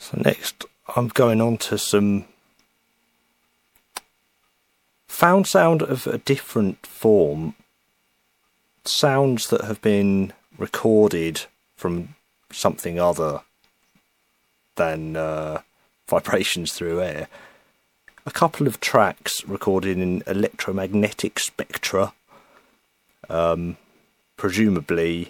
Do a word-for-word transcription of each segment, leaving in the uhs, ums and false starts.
So next I'm going on to some found sound of a different form. Sounds that have been recorded from something other than uh, vibrations through air. A couple of tracks recorded in electromagnetic spectra, um, presumably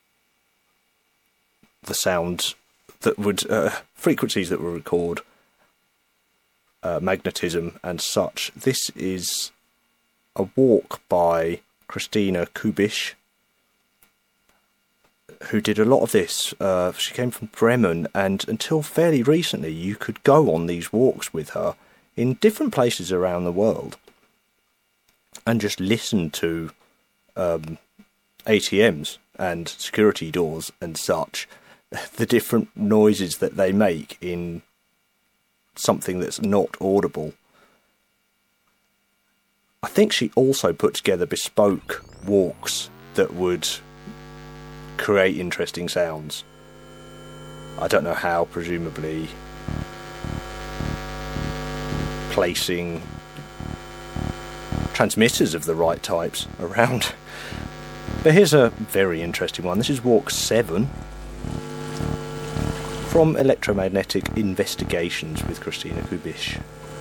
the sounds that would, uh, frequencies that would record uh, magnetism and such. This is a walk by Christina Kubisch, who did a lot of this. Uh, she came from Bremen, and until fairly recently you could go on these walks with her in different places around the world and just listen to um, A T Ms and security doors and such, the different noises that they make in something that's not audible. I think she also put together bespoke walks that would create interesting sounds. I don't know how, presumably placing transmitters of the right types around. But here's a very interesting one. This is Walk seven from Electromagnetic Investigations with Christina Kubisch.